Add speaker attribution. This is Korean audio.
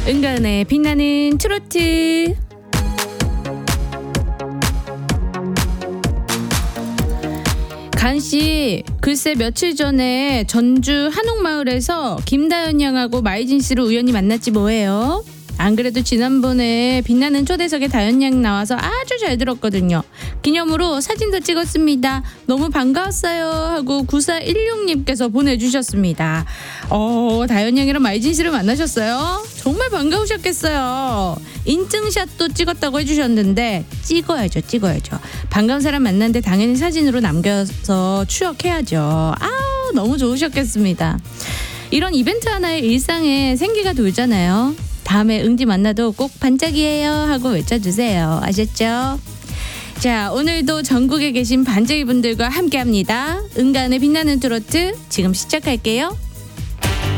Speaker 1: 은가은의 빛나는 트로트. 간씨, 글쎄 며칠 전에 전주 한옥마을에서 김다연 양하고 마이진 씨를 우연히 만났지 뭐예요. 안 그래도 지난번에 빛나는 초대석에 다연 양 나와서 아주 잘 들었거든요. 기념으로 사진도 찍었습니다. 너무 반가웠어요 하고 9416님께서 보내주셨습니다. 다연 양이랑 마이진 씨를 만나셨어요? 정말 반가우셨겠어요. 인증샷도 찍었다고 해주셨는데 찍어야죠. 반가운 사람 만났는데 당연히 사진으로 남겨서 추억해야죠. 너무 좋으셨겠습니다. 이런 이벤트 하나의 일상에 생기가 돌잖아요. 다음에 응지 만나도 꼭 반짝이에요 하고 외쳐주세요. 아셨죠? 자, 오늘도 전국에 계신 반짝이 분들과 함께합니다. 은가은의 빛나는 트로트 지금 시작할게요.